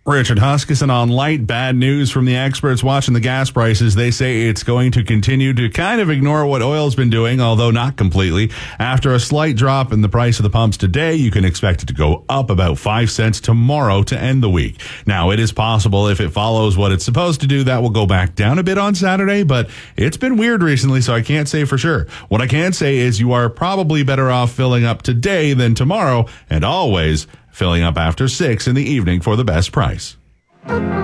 Richard Huskisson on light. Bad news from the experts watching the gas prices. They say it's going to continue to kind of ignore what oil's been doing, although not completely. After a slight drop in the price of the pumps today, you can expect it to go up about 5 cents tomorrow to end the week. Now, it is possible if it follows what it's supposed to do, that will go back down a bit on Saturday, but it's been weird recently, so I can't say for sure. What I can say is you are probably better off filling up today than tomorrow, and always filling up after 6 in the evening for the best price.